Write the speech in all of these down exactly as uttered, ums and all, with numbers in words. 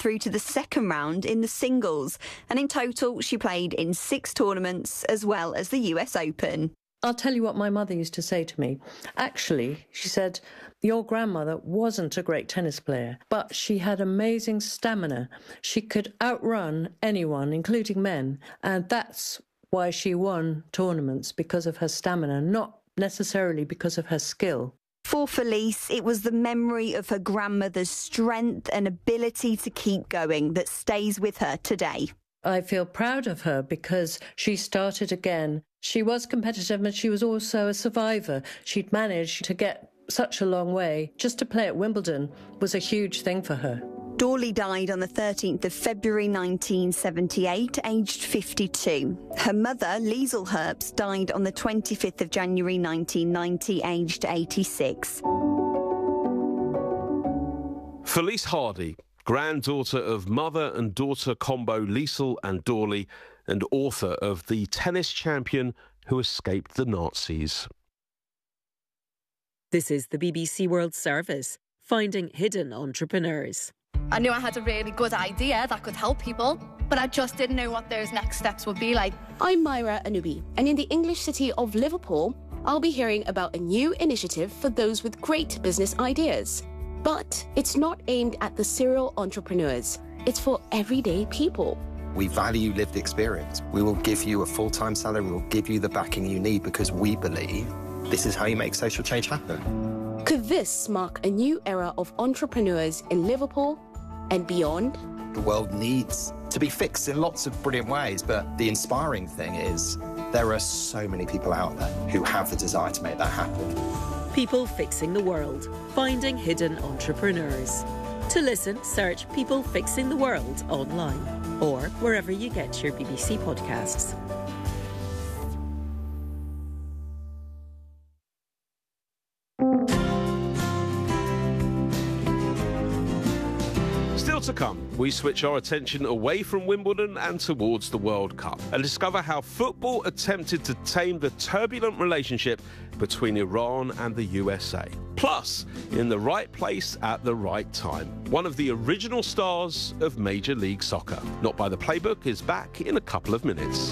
through to the second round in the singles, and in total she played in six tournaments as well as the U S Open. I'll tell you what my mother used to say to me. Actually, she said, your grandmother wasn't a great tennis player, but she had amazing stamina. She could outrun anyone, including men, and that's why she won tournaments, because of her stamina, not necessarily because of her skill. For Felice, it was the memory of her grandmother's strength and ability to keep going that stays with her today. I feel proud of her because she started again. She was competitive, but she was also a survivor. She'd managed to get such a long way. Just to play at Wimbledon was a huge thing for her. Dawley died on the thirteenth of February nineteen seventy-eight, aged fifty-two. Her mother, Liesl Herbst, died on the twenty-fifth of January nineteen ninety, aged eighty-six. Felice Hardy, granddaughter of mother and daughter combo Liesl and Dawley, and author of The Tennis Champion Who Escaped the Nazis. This is the B B C World Service, finding hidden entrepreneurs. I knew I had a really good idea that could help people, but I just didn't know what those next steps would be like. I'm Myra Anubi, and in the English city of Liverpool, I'll be hearing about a new initiative for those with great business ideas. But it's not aimed at the serial entrepreneurs. It's for everyday people. We value lived experience. We will give you a full-time salary. We will give you the backing you need because we believe this is how you make social change happen. Could this mark a new era of entrepreneurs in Liverpool and beyond? The world needs to be fixed in lots of brilliant ways, but the inspiring thing is there are so many people out there who have the desire to make that happen. People Fixing the World, finding hidden entrepreneurs. To listen, search People Fixing the World online or wherever you get your B B C podcasts. Still to come, we switch our attention away from Wimbledon and towards the World Cup and discover how football attempted to tame the turbulent relationship between Iran and the U S A. Plus, in the right place at the right time, one of the original stars of Major League Soccer. Not by the Playbook is back in a couple of minutes.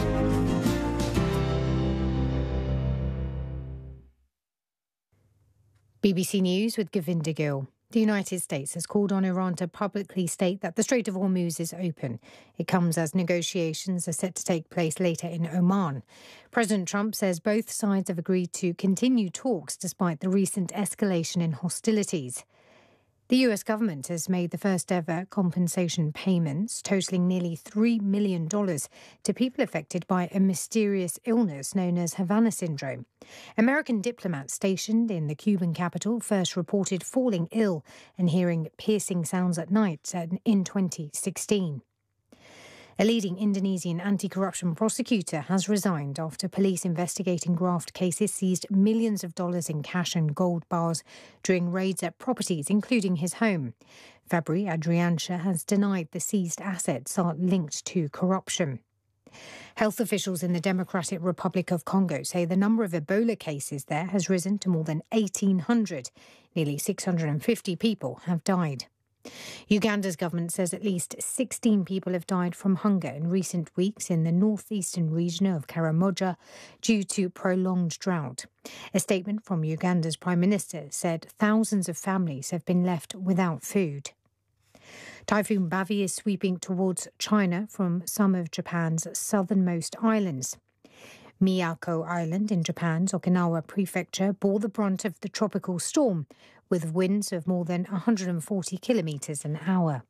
B B C News with Govinda Gill. The United States has called on Iran to publicly state that the Strait of Hormuz is open. It comes as negotiations are set to take place later in Oman. President Trump says both sides have agreed to continue talks despite the recent escalation in hostilities. The U S government has made the first ever compensation payments totaling nearly three million dollars to people affected by a mysterious illness known as Havana syndrome. American diplomats stationed in the Cuban capital first reported falling ill and hearing piercing sounds at night in twenty sixteen. A leading Indonesian anti-corruption prosecutor has resigned after police investigating graft cases seized millions of dollars in cash and gold bars during raids at properties, including his home. Fabri Adriansyah has denied the seized assets are linked to corruption. Health officials in the Democratic Republic of Congo say the number of Ebola cases there has risen to more than eighteen hundred. Nearly six hundred fifty people have died. Uganda's government says at least sixteen people have died from hunger in recent weeks in the northeastern region of Karamoja due to prolonged drought. A statement from Uganda's Prime Minister said thousands of families have been left without food. Typhoon Bavi is sweeping towards China from some of Japan's southernmost islands. Miyako Island in Japan's Okinawa prefecture bore the brunt of the tropical storm, with winds of more than one hundred forty kilometres an hour.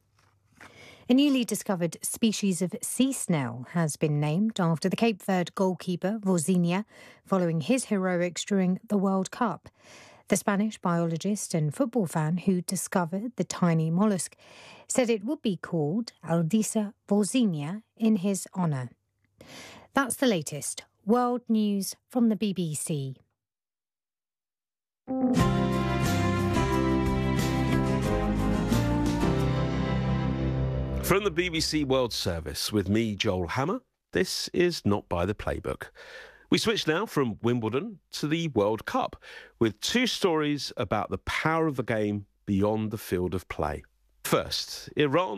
A newly discovered species of sea snail has been named after the Cape Verde goalkeeper Vozinha, following his heroics during the World Cup. The Spanish biologist and football fan who discovered the tiny mollusk said it would be called Aldisa Vozinha in his honour. That's the latest world news from the B B C. From the B B C World Service, with me, Joel Hammer, this is Not by the Playbook. We switch now from Wimbledon to the World Cup, with two stories about the power of the game beyond the field of play. First, Iran